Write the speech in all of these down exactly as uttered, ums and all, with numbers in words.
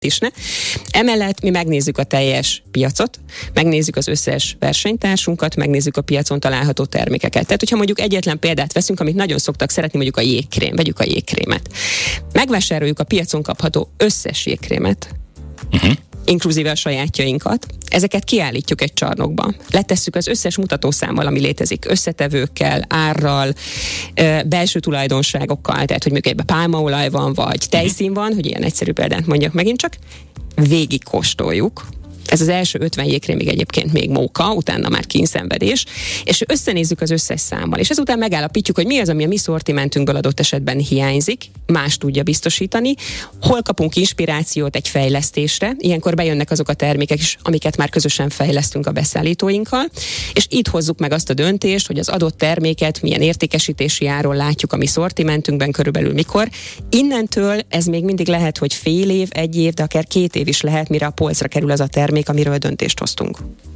is ne. Emellett mi megnézzük a teljes piacot, megnézzük az összes versenytársunkat, megnézzük a piacon található termékeket. Tehát, hogyha mondjuk egyetlen példát veszünk, amit nagyon szoktak szeretni, mondjuk a jégkrém, vegyük a jégkrémet. Megvásároljuk a piacon kapható összes jégkrémet, uh-huh. inkluzíve a sajátjainkat, ezeket kiállítjuk egy csarnokba. Letesszük az összes mutatószámmal, ami létezik, összetevőkkel, árral, belső tulajdonságokkal, tehát hogy mondjuk egyben pálmaolaj van, vagy tejszín van, hogy ilyen egyszerű példát mondjak megint csak, végig kóstoljuk. Ez az első ötven jégkrémig egyébként még móka, utána már kínszenvedés, és összenézzük az összes számmal, és ezután megállapítjuk, hogy mi az, ami a mi szortimentünkből adott esetben hiányzik, más tudja biztosítani, hol kapunk inspirációt egy fejlesztésre, ilyenkor bejönnek azok a termékek is, amiket már közösen fejlesztünk a beszállítóinkkal, és itt hozzuk meg azt a döntést, hogy az adott terméket milyen értékesítési áron látjuk a mi szortimentünkben, körülbelül mikor. Innentől ez még mindig lehet, hogy fél év, egy év, de akár két év is lehet, mire a polcra kerül az a termék, amiről döntést hoztunk.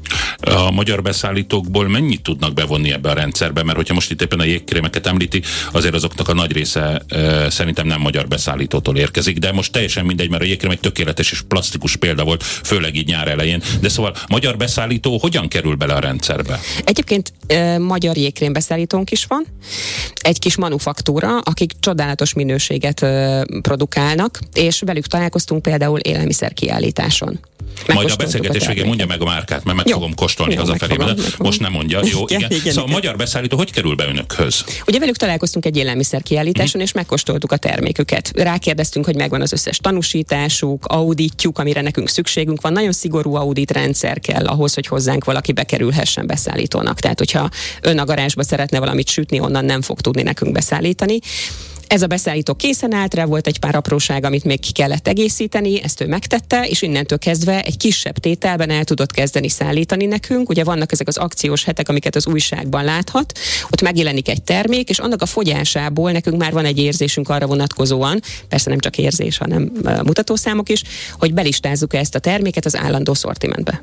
A magyar beszállítókból mennyit tudnak bevonni ebbe a rendszerbe? Mert hogyha most itt éppen a jégkrémeket említi, azért azoknak a nagy része e, szerintem nem magyar beszállítótól érkezik, de most teljesen mindegy, mert a jégkrém egy tökéletes és plastikus példa volt, főleg így nyár elején. De szóval magyar beszállító hogyan kerül bele a rendszerbe? Egyébként e, magyar jégkrém beszállítónk is van, egy kis manufaktúra, akik csodálatos minőséget e, produkálnak, és velük találkoztunk például élelmiszer kiállításon. Majd a beszélgetés végén mondja meg a márkát, mert meg jó. fogom kóstolni hazafelé, de most nem mondja. Jó, igen. igen. igen szóval igen. A magyar beszállító hogy kerül be önökhöz? Ugye velük találkoztunk egy élelmiszer kiállításon, mm. és megkóstoltuk a terméküket. Rákérdeztünk, hogy megvan az összes tanúsításuk, auditjuk, amire nekünk szükségünk van. Nagyon szigorú auditrendszer kell ahhoz, hogy hozzánk valaki bekerülhessen beszállítónak. Tehát, hogyha ön a garázsba szeretne valamit sütni, onnan nem fog tudni nekünk beszállítani. Ez a beszállító készen állt, rá volt egy pár apróság, amit még ki kellett egészíteni, ezt ő megtette, és innentől kezdve egy kisebb tételben el tudott kezdeni szállítani nekünk. Ugye vannak ezek az akciós hetek, amiket az újságban láthat, ott megjelenik egy termék, és annak a fogyásából nekünk már van egy érzésünk arra vonatkozóan, persze nem csak érzés, hanem mutatószámok is, hogy belistázzuk ezt a terméket az állandó szortimentbe.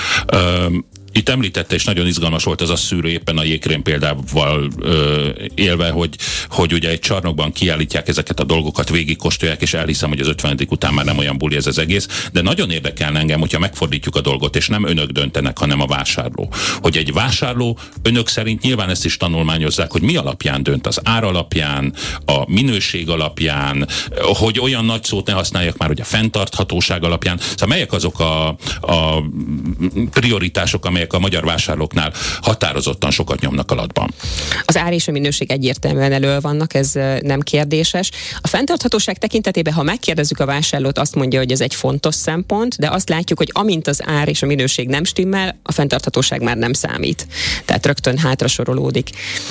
Um. Itt említette, és nagyon izgalmas volt az a szűrő, éppen a jégkrém példával ö, élve, hogy, hogy ugye egy csarnokban kiállítják ezeket a dolgokat, végigkóstolják, és elhiszem, hogy az ötvenedik után már nem olyan buli ez az egész, de nagyon érdekelne engem, hogyha megfordítjuk a dolgot, és nem önök döntenek, hanem a vásárló. Hogy egy vásárló önök szerint nyilván ezt is tanulmányozzák, hogy mi alapján dönt, az ár alapján, a minőség alapján, hogy olyan nagy szót ne használjak már, hogy a fenntarthatóság alapján. Szóval melyek azok a, a prioritások, amelyek a magyar vásárlóknál határozottan sokat nyomnak alatban? Az ár és a minőség egyértelműen elő vannak, ez nem kérdéses. A fenntarthatóság tekintetében, ha megkérdezzük a vásárlót, azt mondja, hogy ez egy fontos szempont, de azt látjuk, hogy amint az ár és a minőség nem stimmel, a fenntarthatóság már nem számít. Tehát rögtön hátra sorolódik.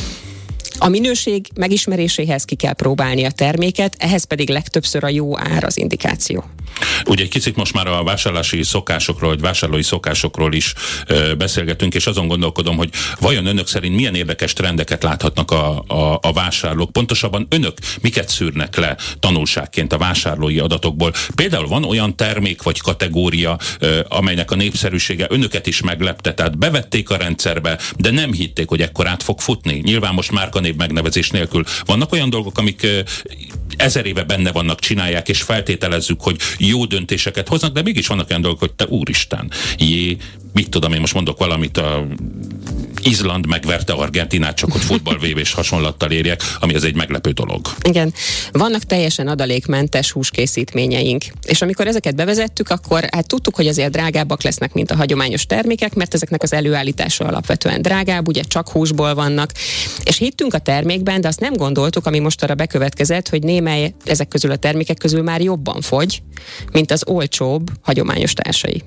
A minőség megismeréséhez ki kell próbálni a terméket, ehhez pedig legtöbbször a jó ár az indikáció. Ugye egy kicsit most már a vásárlási szokásokról, vagy vásárlói szokásokról is ö, beszélgetünk, és azon gondolkodom, hogy vajon önök szerint milyen érdekes trendeket láthatnak a, a, a vásárlók. Pontosabban önök miket szűrnek le tanulságként a vásárlói adatokból? Például van olyan termék vagy kategória, ö, amelynek a népszerűsége önöket is meglepte, tehát bevették a rendszerbe, de nem hitték, hogy ekkor át fog futni. Nyilván most márkanév megnevezés nélkül. Vannak olyan dolgok, amik ö, ezer éve benne vannak, csinálják, és feltételezzük, hogy jó döntéseket hoznak, de mégis vannak olyan dolgok, hogy te úristen, jé, mit tudom, én most mondok valamit, a Izland megverte Argentinát, csak hogy futball vé bés hasonlattal érjek, ami az egy meglepő dolog. Igen. Vannak teljesen adalékmentes húskészítményeink, és amikor ezeket bevezettük, akkor hát tudtuk, hogy azért drágábbak lesznek, mint a hagyományos termékek, mert ezeknek az előállítása alapvetően drágább, ugye csak húsból vannak, és hittünk a termékben, de azt nem gondoltuk, ami most arra bekövetkezett, hogy némely ezek közül a termékek közül már jobban fogy, mint az olcsóbb hagyományos társai.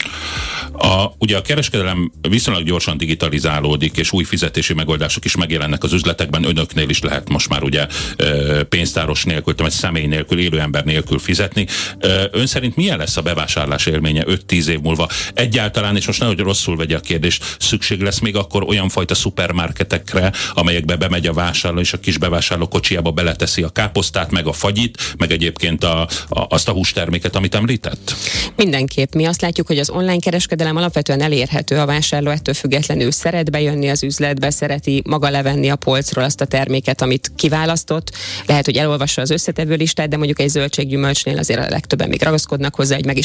A, ugye a kereskedelem viszonylag gyorsan digitalizálódik, és új fizetési megoldások is megjelennek az üzletekben. Önöknél is lehet most már ugye pénztáros nélkül, vagy személy nélkül, élő ember nélkül fizetni. Ön szerint milyen lesz a bevásárlás élménye öt-tíz év múlva? Egyáltalán, és most nehogy rosszul vegye a kérdést, szükség lesz még akkor olyan fajta szupermarketekre, amelyekbe bemegy a vásárló, és a kis bevásárló kocsiába beleteszi a káposztát, meg a fagyit, meg egyébként a, a, azt a hústerméket, amit említett? Mindenképp. Mi azt látjuk, hogy az online kereskedelem alapvetően elérhető, a vásárló ettől függetlenül szeret bejönni az üzletbe, szereti maga levenni a polcról azt a terméket, amit kiválasztott. Lehet, hogy elolvassa az összetevő listát, de mondjuk egy zöldséggyümölcsnél azért a legtöbben még ragaszkodnak hozzá, hogy meg is